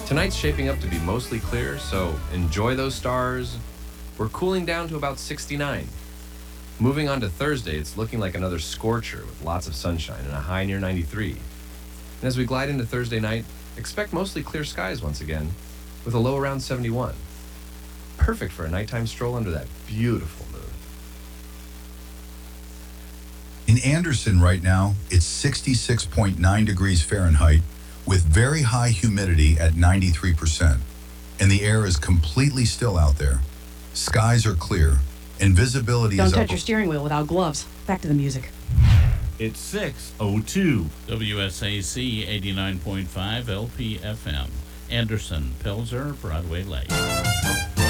Tonight's shaping up to be mostly clear, so enjoy those stars. We're cooling down to about 69. Moving on to Thursday, it's looking like another scorcher with lots of sunshine and a high near 93. And as we glide into Thursday night, expect mostly clear skies once again, with a low around 71. Perfect for a nighttime stroll under that beautiful moon. In Anderson right now, it's 66.9 degrees Fahrenheit with very high humidity at 93%. And the air is completely still out there. Skies are clear and visibility Don't is touch your steering wheel without gloves. Back to the music. It's 6:02. WSAC 89.5 LPFM. Anderson, Pilser, Broadway Lake.